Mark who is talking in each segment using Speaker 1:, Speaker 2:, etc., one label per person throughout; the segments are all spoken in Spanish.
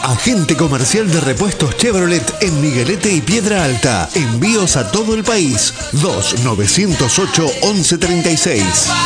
Speaker 1: Agente comercial de repuestos Chevrolet en Miguelete y Piedra Alta. Envíos a todo el país. 2-908-1136.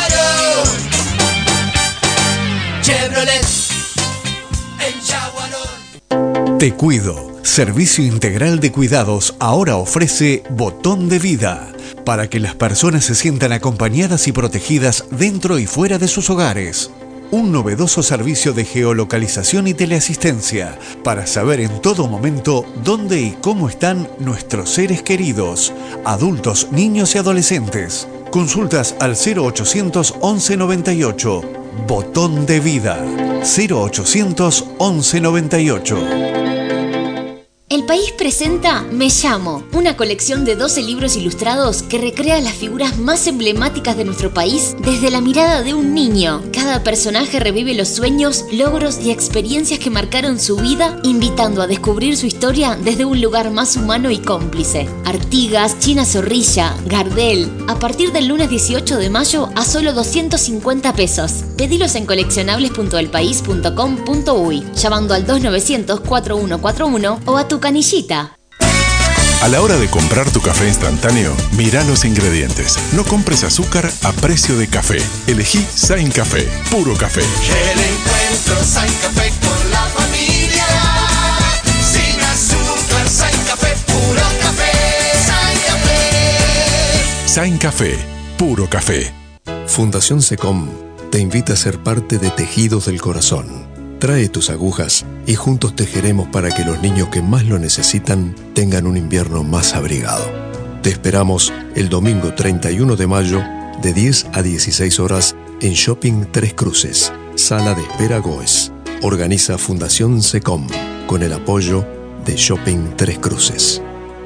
Speaker 2: Chevrolet en Chaguarón.
Speaker 1: Te Cuido. Servicio integral de cuidados ahora ofrece Botón de Vida, para que las personas se sientan acompañadas y protegidas dentro y fuera de sus hogares. Un novedoso servicio de geolocalización y teleasistencia para saber en todo momento dónde y cómo están nuestros seres queridos, adultos, niños y adolescentes. Consultas al 0800 1198. Botón de Vida. 0800 1198.
Speaker 3: El País presenta Me Llamo, una colección de 12 libros ilustrados que recrea las figuras más emblemáticas de nuestro país desde la mirada de un niño. Cada personaje revive los sueños, logros y experiencias que marcaron su vida, invitando a descubrir su historia desde un lugar más humano y cómplice. Artigas, China Zorrilla, Gardel, a partir del lunes 18 de mayo a solo 250 pesos. Pedilos en coleccionables.elpaís.com.uy, llamando al 2900-4141 o a tu canillita.
Speaker 4: A la hora de comprar tu café instantáneo, mira los ingredientes. No compres azúcar a precio de café. Elegí Sain Café, puro café.
Speaker 2: El encuentro Sain Café con la familia. Sin azúcar, Sain Café, puro café. Sain Café.
Speaker 4: Sain Café, puro café.
Speaker 5: Fundación SECOM te invita a ser parte de Tejidos del Corazón. Trae tus agujas y juntos tejeremos para que los niños que más lo necesitan tengan un invierno más abrigado. Te esperamos el domingo 31 de mayo de 10 a 16 horas en Shopping Tres Cruces, Sala de Espera Goes. Organiza Fundación SECOM con el apoyo de Shopping Tres Cruces.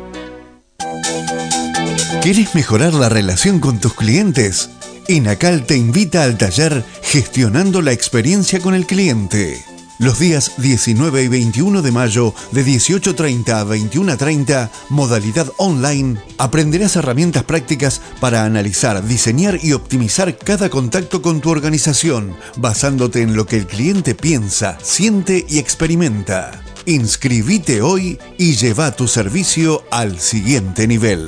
Speaker 1: ¿Quieres mejorar la relación con tus clientes? Inacal te invita al taller Gestionando la experiencia con el cliente. Los días 19 y 21 de mayo de 18:30 a 21:30, modalidad online, aprenderás herramientas prácticas para analizar, diseñar y optimizar cada contacto con tu organización, basándote en lo que el cliente piensa, siente y experimenta. Inscribite hoy y lleva tu servicio al siguiente nivel.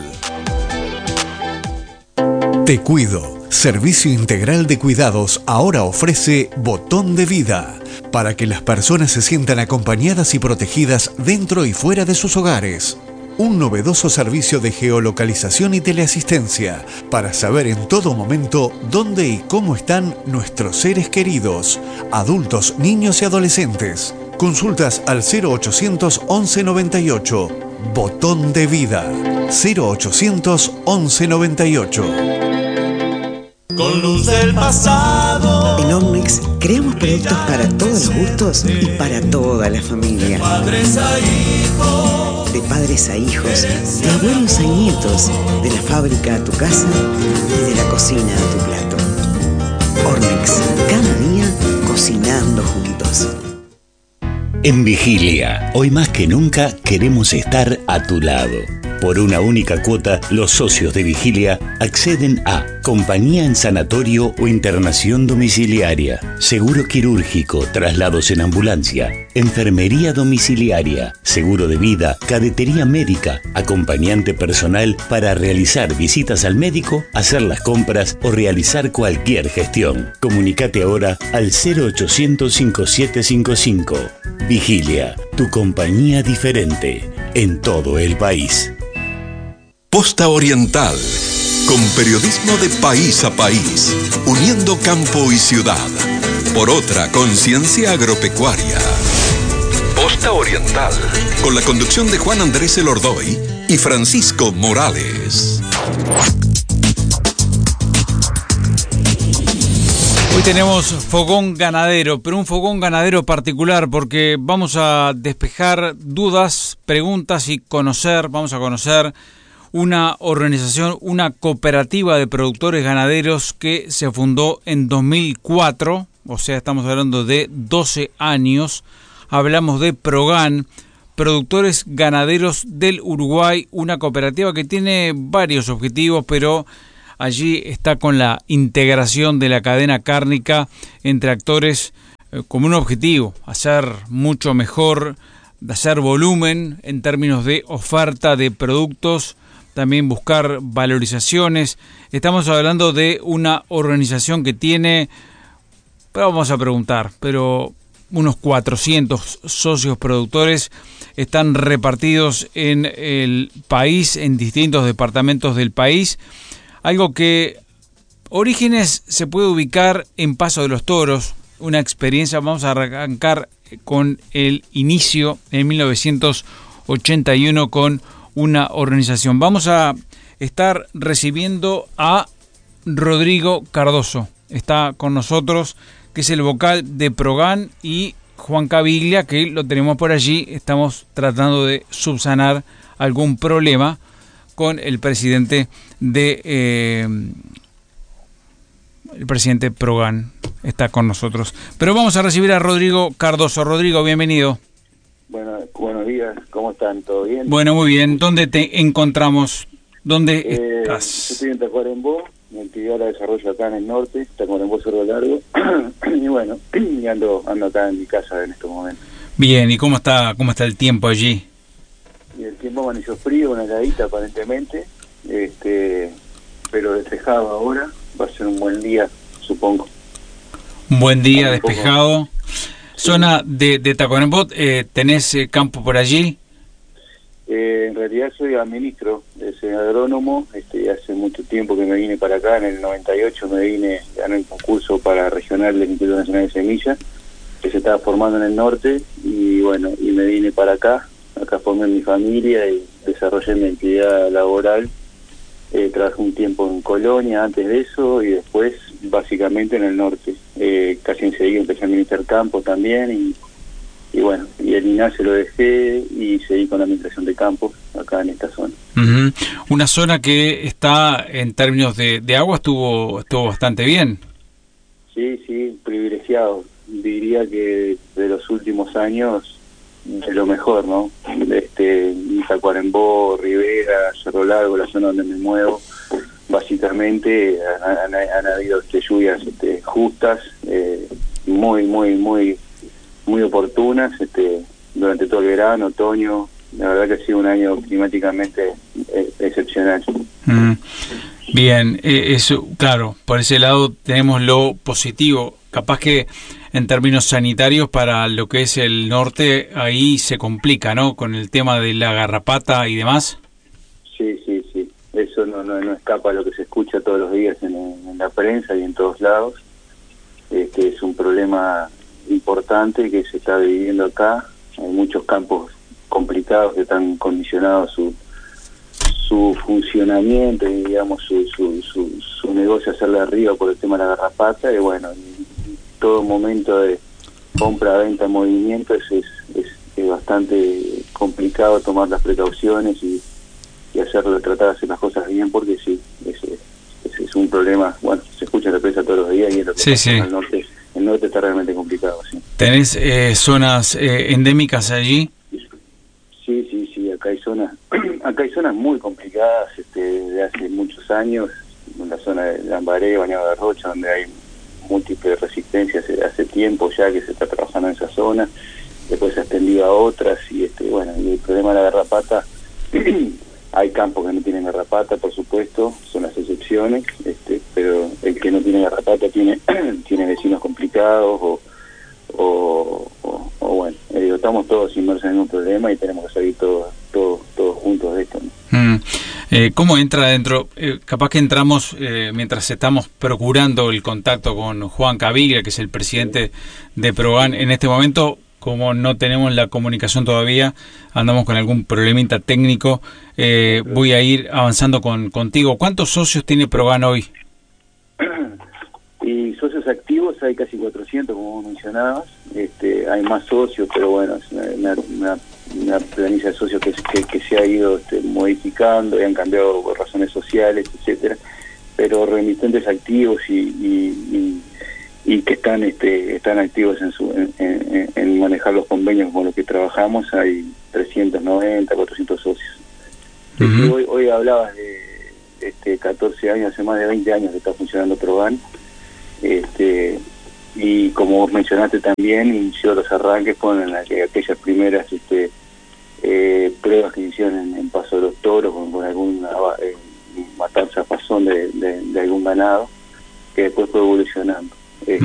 Speaker 1: Te Cuido. Servicio integral de cuidados ahora ofrece Botón de Vida, para que las personas se sientan acompañadas y protegidas dentro y fuera de sus hogares. Un novedoso servicio de geolocalización y teleasistencia para saber en todo momento dónde y cómo están nuestros seres queridos, adultos, niños y adolescentes. Consultas al 0800 1198. Botón de Vida. 0800 1198.
Speaker 2: Con luz del pasado.
Speaker 6: En Omnix creamos productos para todos los gustos y para toda la familia.
Speaker 2: De padres a hijos.
Speaker 6: De padres a hijos, de abuelos a nietos, de la fábrica a tu casa y de la cocina a tu plato. Omnix, cada día cocinando juntos.
Speaker 7: En Vigilia, hoy más que nunca queremos estar a tu lado. Por una única cuota, los socios de Vigilia acceden a compañía en sanatorio o internación domiciliaria, seguro quirúrgico, traslados en ambulancia, enfermería domiciliaria, seguro de vida, cadetería médica, acompañante personal para realizar visitas al médico, hacer las compras o realizar cualquier gestión. Comunicate ahora al 0800 5755. Vigilia, tu compañía diferente en todo el país.
Speaker 8: Posta Oriental, con periodismo de país a país, uniendo campo y ciudad, por otra conciencia agropecuaria. Posta Oriental, con la conducción de Juan Andrés Elordoy y Francisco Morales.
Speaker 9: Hoy tenemos fogón ganadero, pero un fogón ganadero particular porque vamos a despejar dudas, preguntas y vamos a conocer una organización, una cooperativa de productores ganaderos que se fundó en 2004, o sea, estamos hablando de 12 años. Hablamos de Progan, Productores Ganaderos del Uruguay, una cooperativa que tiene varios objetivos, pero allí está con la integración de la cadena cárnica entre actores como un objetivo, hacer mucho mejor de hacer volumen en términos de oferta de productos, también buscar valorizaciones. Estamos hablando de una organización que tiene, pero vamos a preguntar, pero unos 400 socios productores están repartidos en el país, en distintos departamentos del país. Algo que Orígenes se puede ubicar en Paso de los Toros, una experiencia. Vamos a arrancar con el inicio en 1981 con una organización. Vamos a estar recibiendo a Rodrigo Cardoso. Está con nosotros, que es el vocal de Progan, y Juan Caviglia, que lo tenemos por allí. Estamos tratando de subsanar algún problema con el presidente de el presidente Progan. Está con nosotros. Pero vamos a recibir a Rodrigo Cardoso. Rodrigo, bienvenido.
Speaker 10: Bueno, buenos días, ¿cómo están? ¿Todo bien?
Speaker 9: Bueno, muy bien. ¿Dónde te encontramos? ¿Dónde estás?
Speaker 10: Yo estoy en Tacuarembó, mi actividad la desarrollo acá en el norte, Tacuarembó, Cerro Largo, y bueno, y ando acá en mi casa en estos momentos.
Speaker 9: Bien, ¿y cómo está el tiempo allí?
Speaker 10: Y el tiempo amaneció frío, una heladita aparentemente, pero despejado ahora, va a ser un buen día, supongo.
Speaker 9: Un buen día, despejado. Zona de Tacuarembó, ¿tenés campo por allí?
Speaker 10: En realidad soy administro, soy agrónomo, hace mucho tiempo que me vine para acá, en el 98 gané el concurso para regional del Instituto Nacional de Semillas, que se estaba formando en el norte, y bueno, y me vine para acá formé mi familia y desarrollé mi actividad laboral. Trabajé un tiempo en Colonia antes de eso, y después básicamente en el norte. Casi enseguida empecé a administrar campo también, y bueno, y el INASE lo dejé y seguí con la administración de campos acá en esta zona.
Speaker 9: Uh-huh. Una zona que está, en términos de agua, estuvo bastante bien.
Speaker 10: Sí, privilegiado. Diría que de los últimos años, de lo mejor, ¿no? Tacuarembó, Rivera, Cerro Largo, la zona donde me muevo, básicamente han habido lluvias justas, muy oportunas, durante todo el verano, otoño. La verdad que ha sido un año climáticamente excepcional.
Speaker 9: Bien, eso, claro, por ese lado tenemos lo positivo. Capaz que en términos sanitarios para lo que es el norte, ahí se complica, ¿no? Con el tema de la garrapata y demás.
Speaker 10: Sí. Eso no escapa a lo que se escucha todos los días en la prensa y en todos lados. Es un problema importante que se está viviendo acá. Hay muchos campos complicados que están condicionados su funcionamiento y, digamos, su negocio hacerle arriba por el tema de la garrapata. Y bueno, en todo momento de compra, venta, movimiento es bastante complicado tomar las precauciones y tratar de hacer las cosas bien, porque sí, es un problema. Bueno, se escucha en la prensa todos los días y es lo que pasa en el norte. El norte está realmente complicado, sí.
Speaker 9: ¿Tenés zonas endémicas allí?
Speaker 10: Sí, acá hay zonas muy complicadas de hace muchos años, en la zona de Lambaré, Bañado de Rocha, donde hay múltiples resistencias hace tiempo ya que se está trabajando en esa zona. Después se ha extendido a otras, y bueno, y el problema de la garrapata hay campos que no tienen garrapata, por supuesto, son las excepciones, pero el que no tiene garrapata tiene vecinos complicados o bueno, estamos todos inmersos en un problema y tenemos que salir todos juntos de esto, ¿no?
Speaker 9: ¿Cómo entra dentro? Capaz que entramos mientras estamos procurando el contacto con Juan Caviglia, que es el presidente de Progan en este momento. Como no tenemos la comunicación todavía, andamos con algún problemita técnico, voy a ir avanzando contigo. ¿Cuántos socios tiene Progan hoy?
Speaker 10: Y socios activos hay casi 400, como vos mencionabas. Hay más socios, pero bueno, es una planilla de socios que se ha ido modificando y han cambiado por razones sociales, etcétera. Pero remitentes activos y que están activos en manejar los convenios con los que trabajamos, hay 390, 400 socios. Uh-huh. Hoy hablabas de 14 años, hace más de 20 años que está funcionando Progan, y como vos mencionaste también, inició los arranques con aquellas primeras pruebas que hicieron en Paso de los Toros, con alguna matanza pasón de algún ganado, que después fue evolucionando.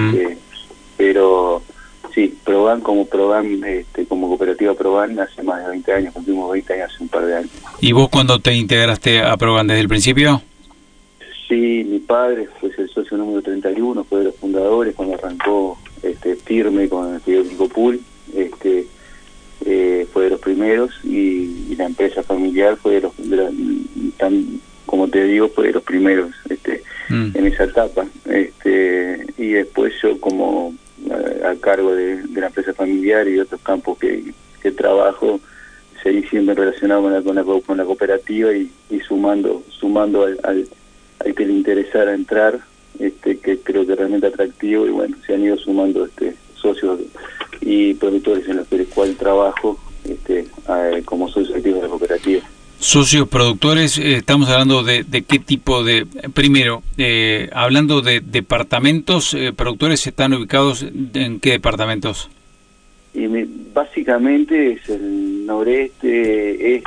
Speaker 10: Pero sí, Progan como cooperativa Progan hace más de 20 años, cumplimos 20 años hace un par de años.
Speaker 9: ¿Y vos cuándo te integraste a Progan, desde el principio?
Speaker 10: Sí, mi padre fue el socio número 31, fue de los fundadores cuando arrancó firme con el periódico Pool, fue de los primeros, y la empresa familiar fue como te digo, fue de los primeros en esa etapa, y después yo como a cargo de la empresa familiar y de otros campos que trabajo, seguí siempre relacionado con la cooperativa y sumando al que le interesara entrar, que creo que es realmente atractivo, y bueno, se han ido sumando socios y productores en los cuales trabajo como socio activo de la cooperativa.
Speaker 9: Socios productores, estamos hablando de qué tipo de... Primero, hablando de departamentos, productores, ¿están ubicados en qué departamentos?
Speaker 10: Y básicamente es el noreste,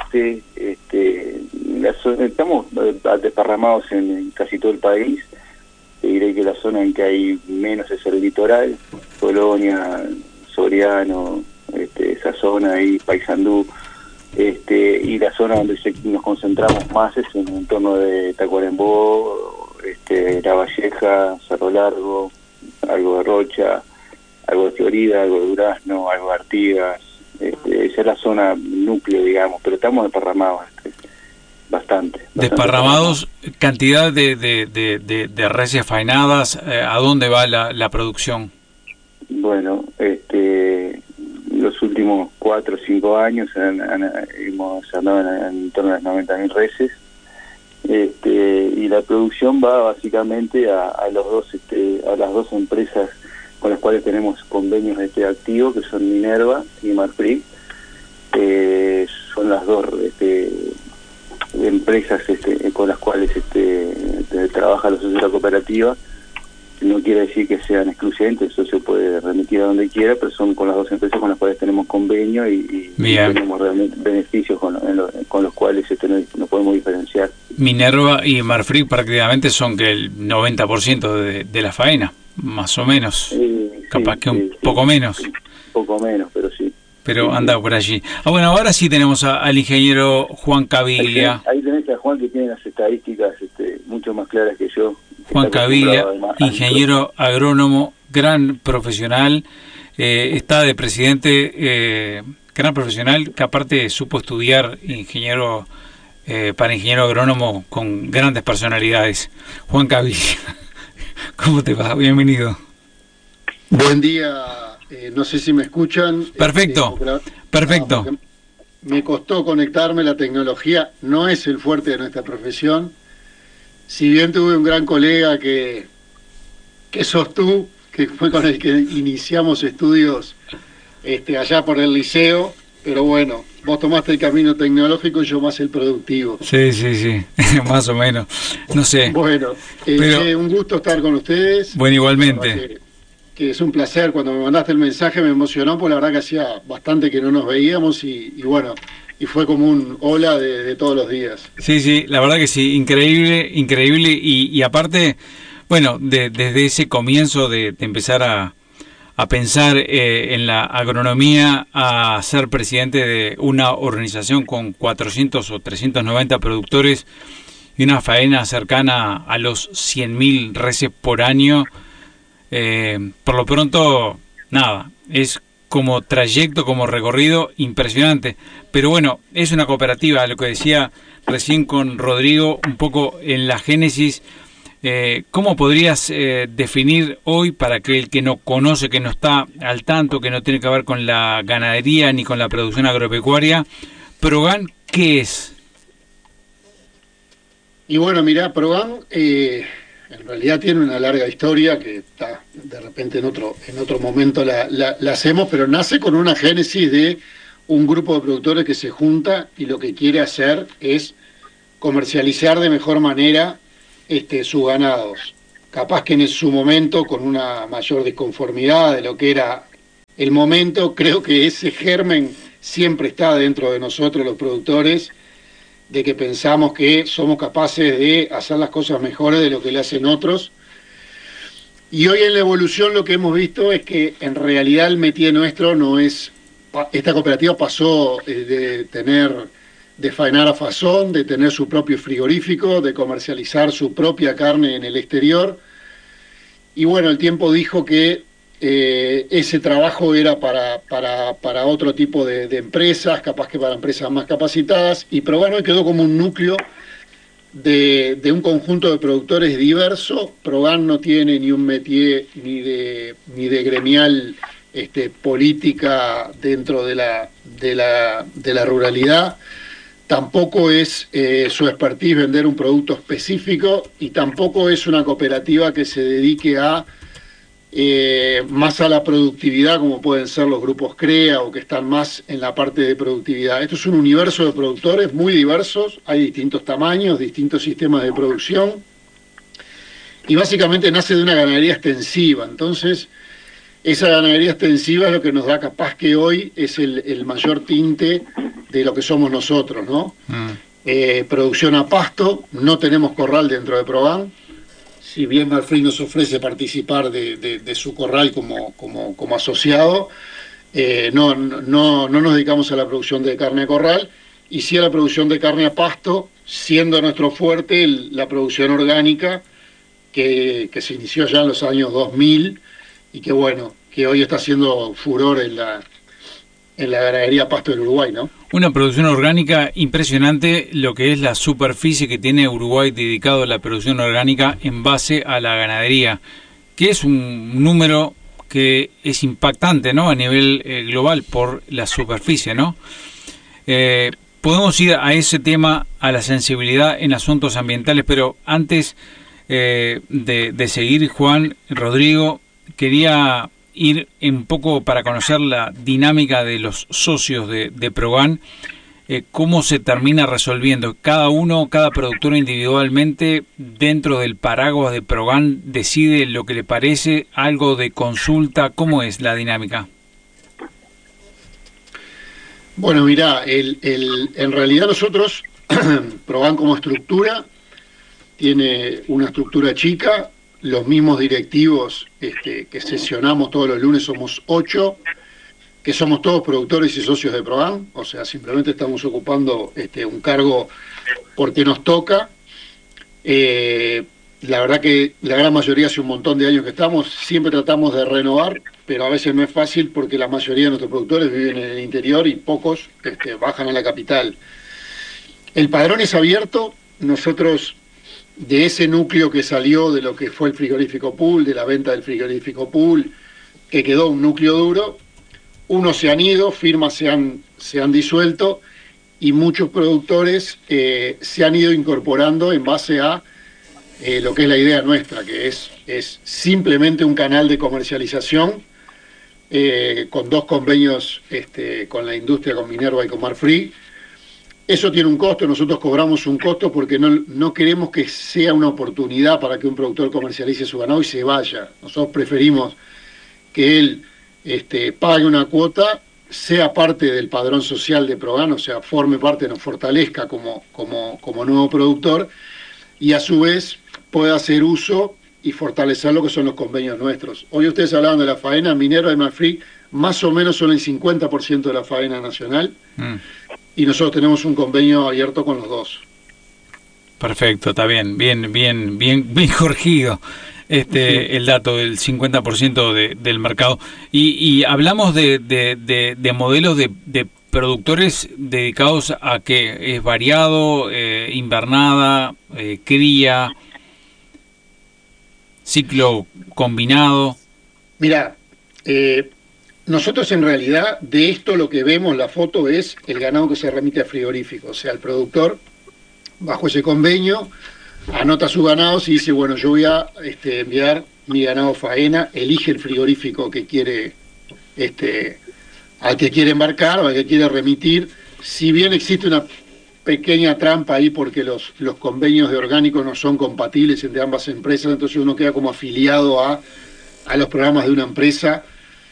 Speaker 10: estamos desparramados en casi todo el país. Te diré que la zona en que hay menos es el litoral, Colonia, Soriano, esa zona ahí, Paysandú, y la zona donde nos concentramos más es en el entorno de Tacuarembó, La Valleja, Cerro Largo, algo de Rocha, algo de Florida, algo de Durazno, algo de Artigas. Esa es la zona núcleo, digamos, pero estamos desparramados bastante.
Speaker 9: Desparramados, cantidad de reses faenadas, ¿a dónde va la producción?
Speaker 10: Bueno, los últimos 4 o 5 años hemos andado en torno a las 90.000 reses, y la producción va básicamente a las dos empresas con las cuales tenemos convenios activos, que son Minerva y Marfrig. Son las dos empresas con las cuales trabaja los socios de la cooperativa. No quiere decir que sean excluyentes, el socio puede remitir a donde quiera, pero son con las dos empresas con las cuales tenemos convenio y tenemos realmente beneficios con los cuales nos podemos diferenciar.
Speaker 9: Minerva y Marfrig prácticamente son que el 90% de la faena, más o menos. Capaz que un poco menos.
Speaker 10: Poco menos, pero sí.
Speaker 9: Pero anda por allí. Bueno, ahora sí tenemos al ingeniero Juan Caviglia.
Speaker 10: Ahí tenés a Juan, que tiene las estadísticas mucho más claras que yo.
Speaker 9: Juan Caviglia, ingeniero agrónomo, gran profesional, está de presidente, gran profesional, que aparte supo estudiar para ingeniero agrónomo con grandes personalidades. Juan Caviglia, ¿cómo te va? Bienvenido.
Speaker 11: Buen día, no sé si me escuchan.
Speaker 9: Perfecto, perfecto.
Speaker 11: Me costó conectarme, la tecnología no es el fuerte de nuestra profesión. Si bien tuve un gran colega que sos tú, que fue con el que iniciamos estudios allá por el liceo, pero bueno, vos tomaste el camino tecnológico y yo más el productivo.
Speaker 9: Sí, más o menos, no sé.
Speaker 11: Bueno,
Speaker 9: pero
Speaker 11: un gusto estar con ustedes.
Speaker 9: Bueno, igualmente.
Speaker 11: Que es un placer, cuando me mandaste el mensaje me emocionó, porque la verdad que hacía bastante que no nos veíamos y bueno, y fue como un hola de todos los días.
Speaker 9: Sí, la verdad que sí, increíble, y aparte, bueno, desde ese comienzo de empezar a pensar en la agronomía, a ser presidente de una organización con 400 o 390 productores y una faena cercana a los 100.000 reses por año, por lo pronto, nada, es como trayecto, como recorrido impresionante. Pero bueno, es una cooperativa, lo que decía recién con Rodrigo, un poco en la génesis. ¿Cómo podrías definir hoy, para que el que no conoce, que no está al tanto, que no tiene que ver con la ganadería ni con la producción agropecuaria, Progan, qué es?
Speaker 11: Y bueno, mirá, Progan en realidad tiene una larga historia que está, de repente en otro momento la hacemos, pero nace con una génesis de un grupo de productores que se junta y lo que quiere hacer es comercializar de mejor manera sus ganados. capaz que en su momento con una mayor disconformidad de lo que era el momento. Creo que ese germen siempre está dentro de nosotros los productores, de que pensamos que somos capaces de hacer las cosas mejores de lo que le hacen otros. Y hoy en la evolución lo que hemos visto es que en realidad el métier nuestro no es... Esta cooperativa pasó de faenar a fazón, de tener su propio frigorífico, de comercializar su propia carne en el exterior. Y bueno, el tiempo dijo que ese trabajo era para otro tipo de empresas, capaz que para empresas más capacitadas, y Progan hoy quedó como un núcleo de un conjunto de productores diverso. Progan no tiene ni un métier ni de gremial política dentro de la ruralidad. Tampoco es su expertise vender un producto específico, y tampoco es una cooperativa que se dedique a más a la productividad, como pueden ser los grupos CREA o que están más en la parte de productividad. Esto es un universo de productores muy diversos, hay distintos tamaños, distintos sistemas de producción, y básicamente nace de una ganadería extensiva. Entonces, esa ganadería extensiva es lo que nos da capaz que hoy es el mayor tinte de lo que somos nosotros, ¿no? Producción a pasto, no tenemos corral dentro de Progan. Si bien Marfrig nos ofrece participar de su corral como asociado, no nos dedicamos a la producción de carne de corral, y sí a la producción de carne a pasto, siendo nuestro fuerte la producción orgánica, que se inició ya en los años 2000, y que bueno, que hoy está haciendo furor en la ganadería pasto del Uruguay, ¿no?
Speaker 9: Una producción orgánica impresionante, lo que es la superficie que tiene Uruguay dedicado a la producción orgánica en base a la ganadería, que es un número que es impactante, ¿no? A nivel global por la superficie, ¿no? Podemos ir a ese tema, a la sensibilidad en asuntos ambientales, pero antes de seguir, Juan, Rodrigo, quería ir un poco para conocer la dinámica de los socios de Progan, cómo se termina resolviendo. Cada productor individualmente dentro del paraguas de Progan decide lo que le parece, algo de consulta. ¿Cómo es la dinámica?
Speaker 11: Bueno, mirá, en realidad nosotros, Progan como estructura, tiene una estructura chica. Los mismos directivos que sesionamos todos los lunes somos 8, que somos todos productores y socios de Progan. O sea, simplemente estamos ocupando un cargo porque nos toca. La verdad que la gran mayoría, hace un montón de años que estamos, siempre tratamos de renovar, pero a veces no es fácil porque la mayoría de nuestros productores viven en el interior y pocos bajan a la capital. El padrón es abierto. Nosotros, de ese núcleo que salió de lo que fue el frigorífico pool, de la venta del frigorífico pool, que quedó un núcleo duro, unos se han ido, firmas se han disuelto, y muchos productores se han ido incorporando en base a lo que es la idea nuestra, que es simplemente un canal de comercialización con 2 convenios con la industria, con Minerva y con Marfrig. Eso tiene un costo, nosotros cobramos un costo porque no queremos que sea una oportunidad para que un productor comercialice su ganado y se vaya. Nosotros preferimos que él pague una cuota, sea parte del padrón social de Progan, o sea, forme parte, nos fortalezca como nuevo productor, y a su vez pueda hacer uso y fortalecer lo que son los convenios nuestros. Hoy ustedes hablaban de la faena, Minerva y Marfrig más o menos son el 50% de la faena nacional. Y nosotros tenemos un convenio abierto con los 2.
Speaker 9: Perfecto, está bien corregido el dato del 50% del mercado. Y hablamos de modelos de productores dedicados a que es variado, invernada, cría, ciclo combinado.
Speaker 11: Mira, nosotros en realidad de esto lo que vemos, la foto, es el ganado que se remite a frigorífico. O sea, el productor, bajo ese convenio, anota sus ganados y dice, bueno, yo voy a enviar mi ganado faena, elige el frigorífico que quiere, al que quiere embarcar o al que quiere remitir. Si bien existe una pequeña trampa ahí porque los convenios de orgánico no son compatibles entre ambas empresas, entonces uno queda como afiliado a los programas de una empresa.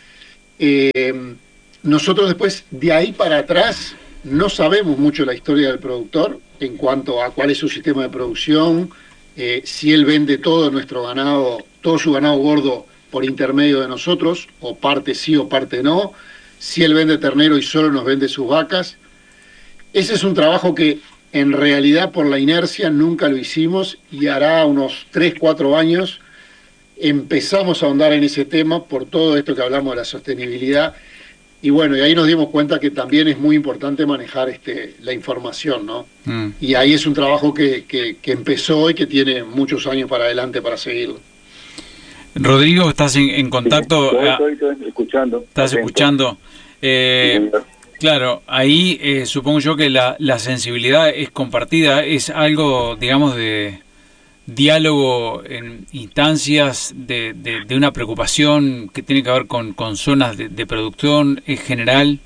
Speaker 11: Nosotros después, de ahí para atrás, no sabemos mucho la historia del productor en cuanto a cuál es su sistema de producción, si él vende todo nuestro ganado, todo su ganado gordo por intermedio de nosotros, o parte sí o parte no, si él vende ternero y solo nos vende sus vacas. Ese es un trabajo que en realidad por la inercia nunca lo hicimos, y hará unos 3, 4 años empezamos a ahondar en ese tema por todo esto que hablamos de la sostenibilidad. Y bueno, y ahí nos dimos cuenta que también es muy importante manejar la información, ¿no? Y ahí es un trabajo que empezó y que tiene muchos años para adelante para seguirlo.
Speaker 9: Rodrigo, ¿estás en contacto?
Speaker 10: Estoy escuchando.
Speaker 9: ¿Estás escuchando? Claro, ahí supongo yo que la sensibilidad es compartida, es algo, digamos, de diálogo en instancias de una preocupación que tiene que ver con zonas de producción en general.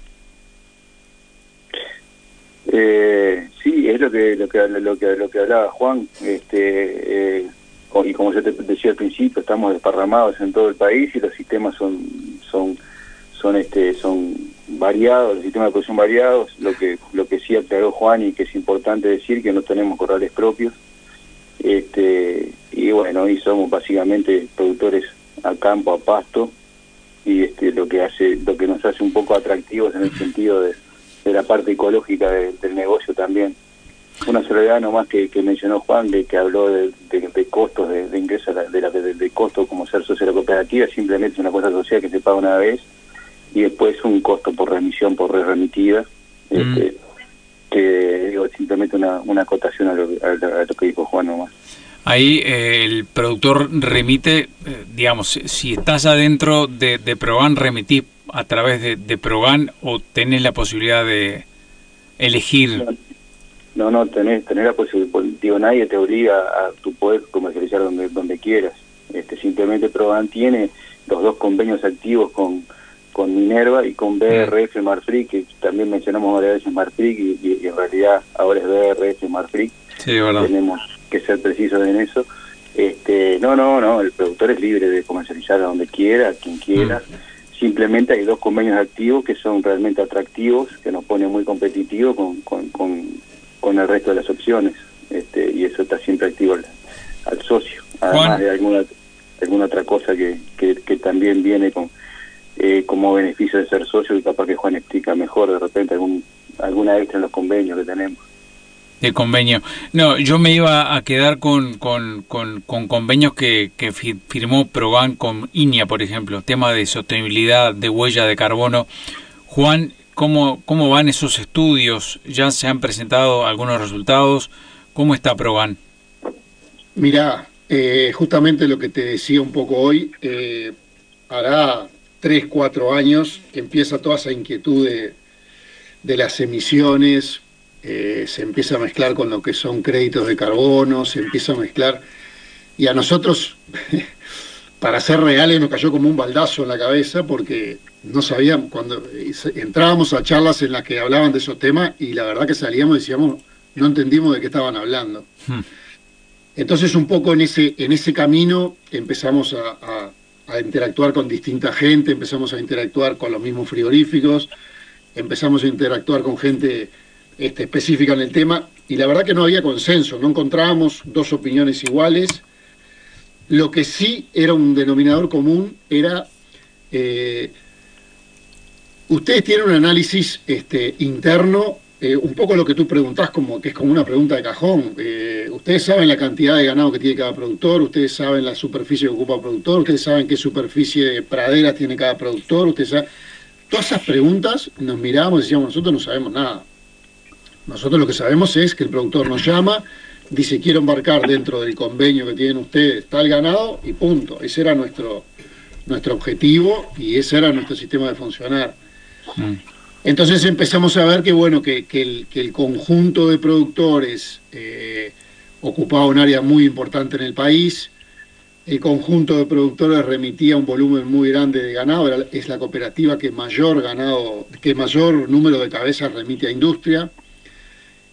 Speaker 10: Sí, es lo que hablaba Juan, y como yo te decía al principio, estamos desparramados en todo el país y los sistemas son variados, los sistemas de producción variados. Lo que sí aclaró Juan, y que es importante decir, que no tenemos corrales propios. Y bueno, y somos básicamente productores a campo, a pasto, y lo que nos hace un poco atractivos en el sentido de la parte ecológica del negocio también. Una soledad nomás que mencionó Juan, que habló de costos de ingreso, de costo como ser socio de la cooperativa. Simplemente es una cosa social que se paga una vez, y después un costo por remisión, por red remitida, que digo, simplemente una acotación a lo que dijo Juan nomás.
Speaker 9: Ahí el productor remite, digamos, si estás adentro de Progan, remitís a través de Progan, o tenés la posibilidad de elegir.
Speaker 10: No, tenés la posibilidad. Digo, nadie te obliga a tu poder comercializar donde quieras. Simplemente Progan tiene los 2 convenios activos con Minerva y con BRF Marfrig, que también mencionamos varias veces Marfrig, y en realidad ahora es BRF Marfrig.
Speaker 9: Sí, verdad.
Speaker 10: Tenemos que ser precisos en eso. No, el productor es libre de comercializar a donde quiera, a quien quiera. Simplemente hay 2 convenios activos que son realmente atractivos, que nos pone muy competitivos con el resto de las opciones, y eso está siempre activo al socio, además Juan, de alguna otra cosa que también viene como beneficio de ser socio, y capaz que Juan explica mejor de repente alguna extra en los convenios que tenemos.
Speaker 9: De convenio. No, yo me iba a quedar con convenios que firmó Progan con INEA, por ejemplo, tema de sostenibilidad, de huella de carbono. Juan, ¿cómo van esos estudios? ¿Ya se han presentado algunos resultados? ¿Cómo está Progan?
Speaker 11: Mirá, justamente lo que te decía un poco hoy, hará 3, 4 años que empieza toda esa inquietud de las emisiones. Se empieza a mezclar con lo que son créditos de carbono, se empieza a mezclar, y a nosotros, para ser reales, nos cayó como un baldazo en la cabeza, porque no sabíamos, cuando entrábamos a charlas en las que hablaban de esos temas, y la verdad que salíamos y decíamos, no entendimos de qué estaban hablando. Entonces un poco en ese camino empezamos a interactuar con distinta gente, empezamos a interactuar con los mismos frigoríficos, empezamos a interactuar con gente específica en el tema, y la verdad que no había consenso, no encontrábamos 2 opiniones iguales. Lo que sí era un denominador común era, ustedes tienen un análisis interno, un poco lo que tú preguntás, que es como una pregunta de cajón. Ustedes saben la cantidad de ganado que tiene cada productor, ustedes saben la superficie que ocupa el productor, ustedes saben qué superficie de praderas tiene cada productor, ustedes saben. Todas esas preguntas nos mirábamos y decíamos, nosotros no sabemos nada. Nosotros lo que sabemos es que el productor nos llama, dice, quiero embarcar dentro del convenio que tienen ustedes tal ganado, y punto. Ese era nuestro objetivo, y ese era nuestro sistema de funcionar. Entonces empezamos a ver que bueno, que el conjunto de productores ocupaba un área muy importante en el país. El conjunto de productores remitía un volumen muy grande de ganado, es la cooperativa que mayor número de cabezas remite a industria.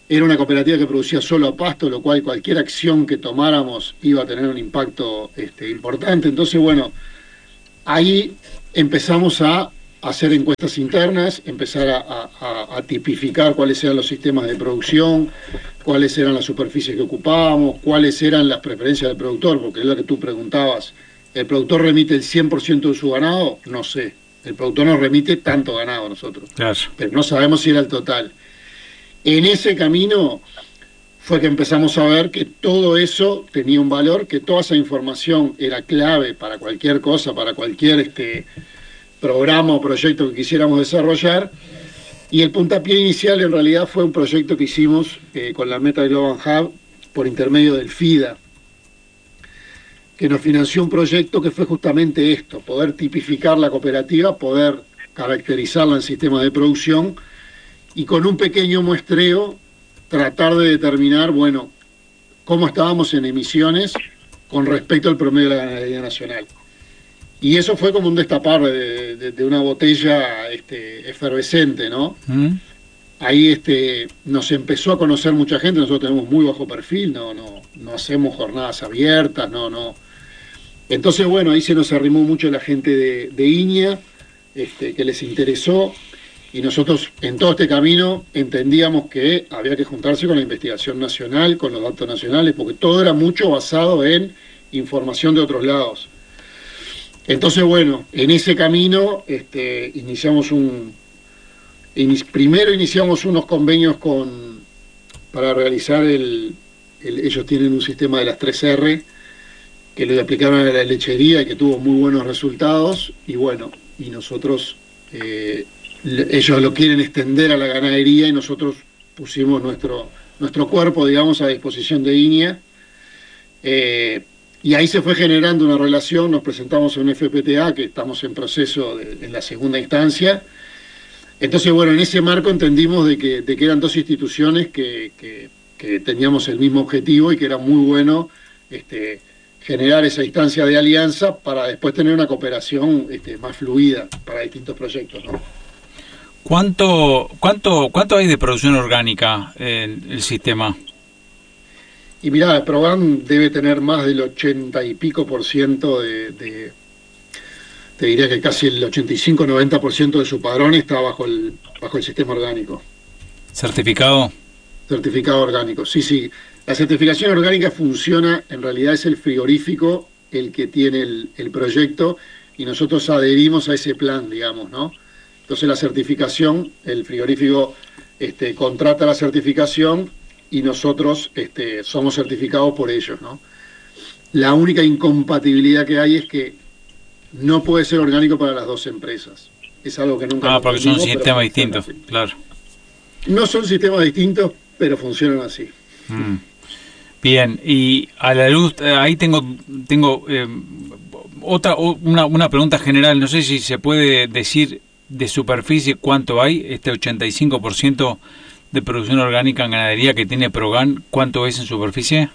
Speaker 11: Era una cooperativa que producía solo a pasto, lo cual cualquier acción que tomáramos iba a tener un impacto importante. Entonces, bueno, ahí empezamos a hacer encuestas internas, empezar a tipificar cuáles eran los sistemas de producción, cuáles eran las superficies que ocupábamos, cuáles eran las preferencias del productor, porque es lo que tú preguntabas. ¿El productor remite el 100% de su ganado? No sé. El productor nos remite tanto ganado a nosotros.
Speaker 9: Claro.
Speaker 11: Pero no sabemos si era el total. En ese camino fue que empezamos a ver que todo eso tenía un valor, que toda esa información era clave para cualquier cosa, para cualquier programa o proyecto que quisiéramos desarrollar. Y el puntapié inicial en realidad fue un proyecto que hicimos con la Meta Global Hub por intermedio del FIDA, que nos financió un proyecto que fue justamente esto: poder tipificar la cooperativa, poder caracterizarla en sistemas de producción y con un pequeño muestreo tratar de determinar, bueno, cómo estábamos en emisiones con respecto al promedio de la ganadería nacional. Y eso fue como un destapar de una botella efervescente, ¿no? Ahí nos empezó a conocer mucha gente. Nosotros tenemos muy bajo perfil, no hacemos jornadas abiertas, no. Entonces, bueno, ahí se nos arrimó mucho la gente de INEA, que les interesó, y nosotros en todo este camino entendíamos que había que juntarse con la investigación nacional, con los datos nacionales, porque todo era mucho basado en información de otros lados. Entonces, bueno, en ese camino primero iniciamos unos convenios para realizar ellos tienen un sistema de las 3R que lo aplicaron a la lechería y que tuvo muy buenos resultados, y bueno, y nosotros, ellos lo quieren extender a la ganadería y nosotros pusimos nuestro cuerpo, digamos, a disposición de INEA. Y ahí se fue generando una relación, nos presentamos en un FPTA, que estamos en proceso en la segunda instancia. Entonces, bueno, en ese marco entendimos de que eran dos instituciones que teníamos el mismo objetivo y que era muy bueno generar esa instancia de alianza para después tener una cooperación más fluida para distintos proyectos, ¿no?
Speaker 9: ¿Cuánto hay de producción orgánica en el sistema?
Speaker 11: Y mirá, el PROGAN debe tener más del 80 y pico % te diría que casi el 85-90% de su padrón está bajo el sistema orgánico.
Speaker 9: ¿Certificado?
Speaker 11: Certificado orgánico, sí. La certificación orgánica funciona, en realidad es el frigorífico el que tiene el proyecto, y nosotros adherimos a ese plan, digamos, ¿no? Entonces la certificación, el frigorífico contrata la certificación y nosotros somos certificados por ellos, ¿no? La única incompatibilidad que hay es que no puede ser orgánico para las dos empresas. Es algo que nunca...
Speaker 9: porque son sistemas distintos, claro.
Speaker 11: No son sistemas distintos, pero funcionan así.
Speaker 9: Bien, y a la luz, ahí tengo una pregunta general. No sé si se puede decir de superficie cuánto hay, 85% de producción orgánica en ganadería que tiene PROGAN, ¿cuánto es en superficie?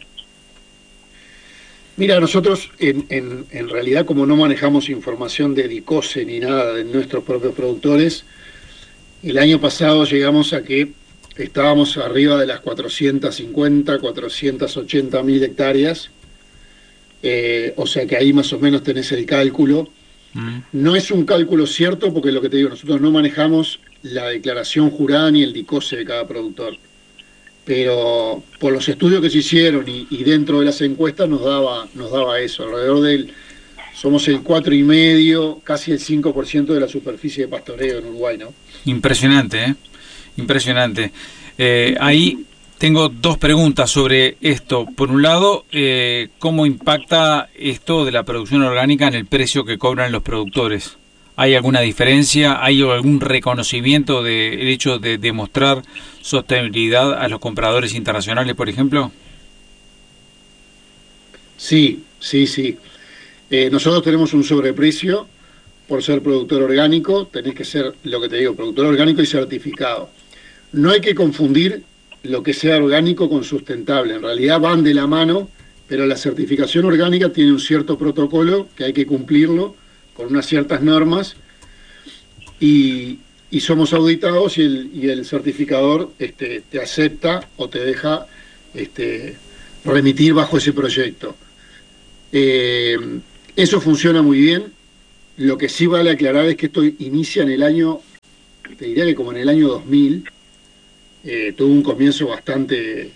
Speaker 11: Mira, nosotros en realidad, como no manejamos información de DICOSE ni nada de nuestros propios productores, el año pasado llegamos a que estábamos arriba de las 450, 480 mil hectáreas, o sea que ahí más o menos tenés el cálculo. No es un cálculo cierto porque lo que te digo, nosotros no manejamos la declaración jurada ni el DICOSE de cada productor, pero por los estudios que se hicieron y dentro de las encuestas nos daba eso, alrededor somos el 4,5%, casi el 5% de la superficie de pastoreo en Uruguay, ¿no?
Speaker 9: Impresionante, impresionante. Ahí tengo dos preguntas sobre esto. Por un lado, ¿cómo impacta esto de la producción orgánica en el precio que cobran los productores? ¿Hay alguna diferencia? ¿Hay algún reconocimiento del hecho de demostrar sostenibilidad a los compradores internacionales, por ejemplo?
Speaker 11: Sí. Nosotros tenemos un sobreprecio por ser productor orgánico. Tenés que ser, lo que te digo, productor orgánico y certificado. No hay que confundir lo que sea orgánico con sustentable. En realidad van de la mano, pero la certificación orgánica tiene un cierto protocolo que hay que cumplirlo con unas ciertas normas, y y somos auditados y el certificador te acepta o te deja remitir bajo ese proyecto. Eso funciona muy bien. Lo que sí vale aclarar es que esto inicia en el año, te diría que como en el año 2000, tuvo un comienzo bastante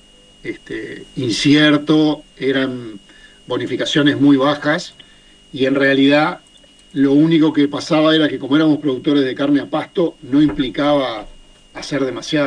Speaker 11: incierto, eran bonificaciones muy bajas, y en realidad lo único que pasaba era que como éramos productores de carne a pasto, no implicaba hacer demasiada